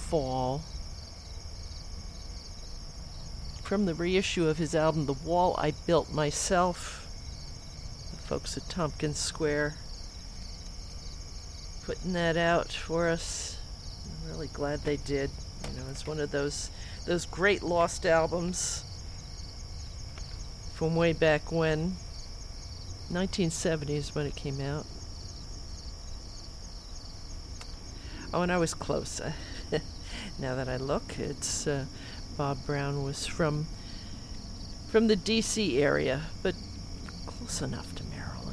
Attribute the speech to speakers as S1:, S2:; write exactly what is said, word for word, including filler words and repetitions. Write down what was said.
S1: fall from the reissue of his album The Wall I Built Myself. The folks at Tompkins Square putting that out for us. I'm really glad they did. You know, it's one of those those great lost albums from way back when. nineteen seventy is when it came out. Oh, and I was close. Now that I look, it's uh, Bob Brown was from from the D C area, but close enough